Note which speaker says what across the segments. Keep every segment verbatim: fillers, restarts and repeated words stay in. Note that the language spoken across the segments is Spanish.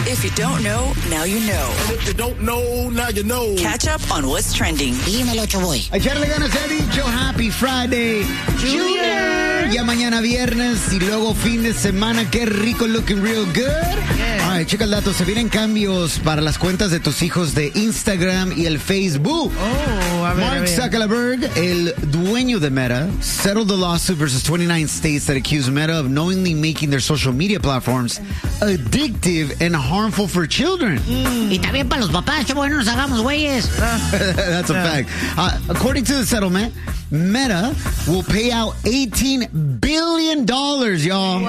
Speaker 1: If you don't know, now you know.
Speaker 2: And if you don't know, now you know.
Speaker 1: Catch up on what's trending.
Speaker 3: Dímelo, Choboy.
Speaker 4: A echarle ganas, he dicho. Happy Friday, Junior. Ya mañana viernes y luego fin de semana. Qué rico, looking real good. Yeah. All right, checa el dato. Se vienen cambios para las cuentas de tus hijos de Instagram y el Facebook.
Speaker 5: Oh, a ver,
Speaker 4: Mark
Speaker 5: a ver.
Speaker 4: Zuckerberg, el dueño de Meta, settled the lawsuit versus twenty-nine states that accuse Meta of knowingly making their social media platforms addictive and harmful for children.
Speaker 3: Mm. Y también para los papás, Choboy, no nos hagamos güeyes.
Speaker 4: That's a
Speaker 5: Yeah.
Speaker 4: fact. Uh, according to the settlement, Meta will pay out eighteen billion dollars, y'all.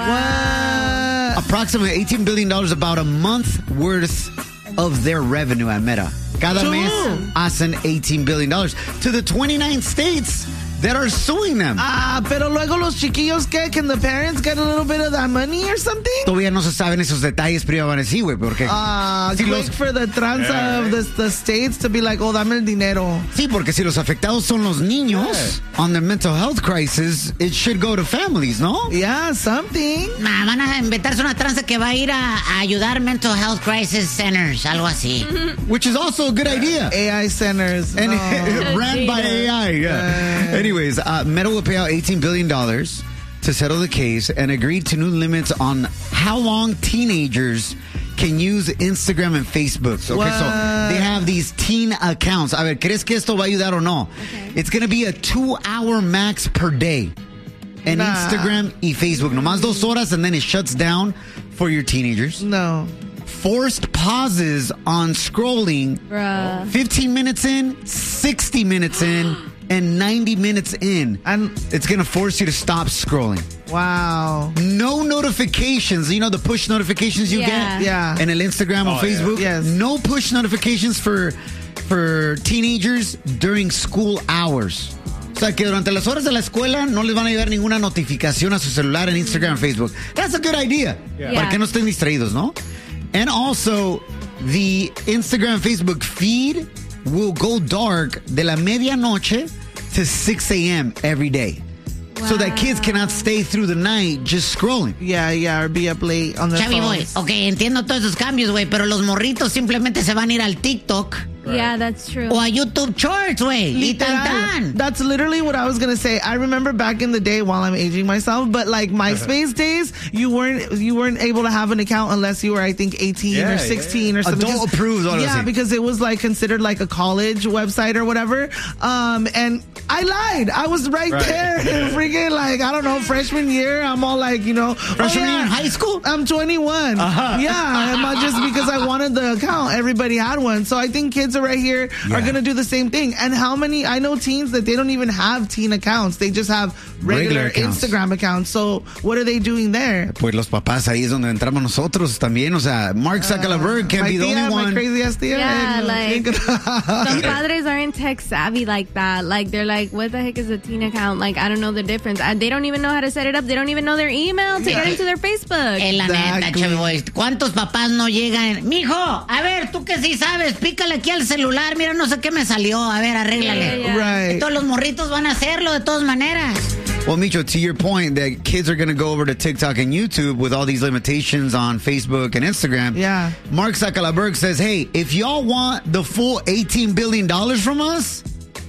Speaker 5: What?
Speaker 4: Approximately eighteen billion dollars, about a month worth of their revenue at Meta. Cada
Speaker 5: True.
Speaker 4: mes hacen eighteen billion dollars to the twenty-nine states that are suing them.
Speaker 5: Ah, pero luego los chiquillos, ¿qué? Can the parents get a little bit of that money or something?
Speaker 4: Todavía no se saben esos detalles, pero van a decir, güey, porque...
Speaker 5: Ah,
Speaker 4: si
Speaker 5: quick
Speaker 4: los-
Speaker 5: for the tranza of the, the states to be like, oh, dame el dinero.
Speaker 4: Sí, porque si los afectados son los niños on the mental health crisis, it should go to families, ¿no?
Speaker 5: Yeah, something.
Speaker 3: Nah, van a inventarse una tranza que va a ir a, a ayudar mental health crisis centers, algo así.
Speaker 4: Which is also a good idea.
Speaker 5: A I centers.
Speaker 4: And
Speaker 5: No.
Speaker 4: ran by A I. Yeah. Anyways, uh, Meta will pay out eighteen billion dollars to settle the case and agreed to new limits on how long teenagers can use Instagram and Facebook. Okay,
Speaker 5: What?
Speaker 4: so they have these teen accounts. A ver, ¿crees que esto va a ayudar o no? It's going to be a two-hour max per day. And
Speaker 5: Nah.
Speaker 4: Instagram y Facebook. Nomás dos horas and then it shuts down for your teenagers.
Speaker 5: No.
Speaker 4: Forced pauses on scrolling.
Speaker 6: Bruh.
Speaker 4: fifteen minutes in, sixty minutes in, and ninety minutes in.
Speaker 5: And
Speaker 4: It's going to force you to stop scrolling.
Speaker 5: wow.
Speaker 4: No notifications. You know the push notifications you
Speaker 6: Yeah.
Speaker 4: get?
Speaker 5: Yeah.
Speaker 4: And el Instagram or
Speaker 2: Oh, yeah.
Speaker 4: Facebook?
Speaker 5: Yes.
Speaker 4: No push notifications for, for teenagers during school hours. O sea, que durante las horas de la escuela no les van a llegar ninguna notificación a su celular en Instagram, Facebook. That's a good idea.
Speaker 6: Yeah.
Speaker 4: Para que no estén distraídos, ¿no? And also, the Instagram, Facebook feed will go dark de la medianoche to six a.m. every day. So that kids cannot stay through the night just scrolling.
Speaker 5: Yeah, yeah, or be up late on their
Speaker 3: Chavi, boy,
Speaker 5: phones.
Speaker 3: ok, entiendo todos esos cambios, güey, pero los morritos simplemente se van a ir al TikTok
Speaker 6: Yeah, that's true.
Speaker 3: o a YouTube Shorts, güey, y tan
Speaker 5: Literal.
Speaker 3: tan.
Speaker 5: That's literally what I was gonna say. I remember back in the day, while I'm aging myself, but like MySpace days, you weren't you weren't able to have an account unless you were, I think, eighteen
Speaker 2: Yeah,
Speaker 5: or
Speaker 2: yeah,
Speaker 5: sixteen or something.
Speaker 4: Adult
Speaker 5: Just-
Speaker 4: approved, algo
Speaker 5: Yeah,
Speaker 4: así.
Speaker 5: because it was like considered like a college website or whatever. Um, and I lied. I was right,
Speaker 2: Right.
Speaker 5: there, freaking like I don't know, freshman year. I'm all like, you know,
Speaker 4: Freshman
Speaker 5: oh, yeah,
Speaker 4: year in high school?
Speaker 5: I'm twenty-one.
Speaker 4: Uh-huh.
Speaker 5: Yeah, I'm not just because I wanted the account. Everybody had one. So I think kids are right here are
Speaker 4: Yeah.
Speaker 5: going to do the same thing. And how many, I know teens that they don't even have teen accounts. They just have regular,
Speaker 4: Regular accounts.
Speaker 5: Instagram accounts. So what are they doing there?
Speaker 4: Pues los papás, ahí es donde entramos nosotros también. O sea, Mark Zuckerberg can
Speaker 5: my
Speaker 4: be the
Speaker 5: tia,
Speaker 4: only
Speaker 5: my
Speaker 4: one.
Speaker 5: crazy ass tia.
Speaker 6: Yeah,
Speaker 5: eh,
Speaker 6: like-
Speaker 5: no,
Speaker 6: Some fathers aren't tech savvy like that. Like, they're like, what the heck is a teen account? Like, I don't know the difference. And they don't even know how to set it up. They don't even know their email to get into their Facebook.
Speaker 3: En la neta,
Speaker 5: Exactly.
Speaker 3: Chavi, boy, ¿cuántos papás no llegan? Mijo, a ver, tú que sí sabes, pícale aquí al celular, mira, no sé qué me salió, a ver, arréglale.
Speaker 6: Yeah, yeah.
Speaker 5: Right.
Speaker 3: Todos los morritos van a hacerlo de todas maneras.
Speaker 4: Well, Micho, to your point that kids are going to go over to TikTok and YouTube with all these limitations on Facebook and Instagram.
Speaker 5: Yeah.
Speaker 4: Mark Zuckerberg says, hey, if y'all want the full eighteen billion dollars from us,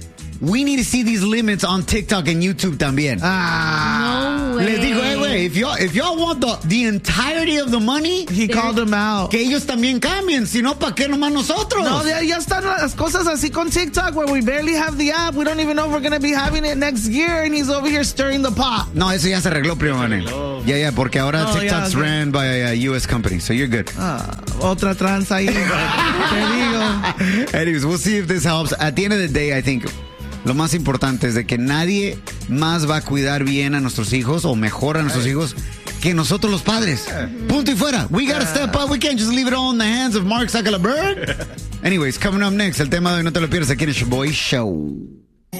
Speaker 4: we need to see these limits on TikTok and YouTube también.
Speaker 5: Ah,
Speaker 6: No way.
Speaker 4: Les digo, hey, güey, if y'all, if y'all want the, the entirety of the money,
Speaker 5: he called them out.
Speaker 4: que ellos también cambien. Si no, ¿para qué nomás nosotros?
Speaker 5: No, ya, ya están las cosas así con TikTok where we barely have the app. We don't even know if we're going to be having it next year. And he's over here stirring the pot.
Speaker 4: No, eso ya se arregló, primo Manny. Ya, ya, porque ahora
Speaker 5: Oh,
Speaker 4: TikTok's
Speaker 5: yeah, okay.
Speaker 4: ran by a U S company, so you're good.
Speaker 5: Ah, otra tranza ahí. Te digo.
Speaker 4: Anyways, we'll see if this helps. At the end of the day, I think lo más importante es de que nadie más va a cuidar bien a nuestros hijos o mejor a nuestros hijos que nosotros los padres. Punto y fuera. We gotta step up. We can't just leave it all in the hands of Mark Zuckerberg. Anyways, coming up next, el tema de hoy, no te lo pierdas aquí en el Shoboy Show.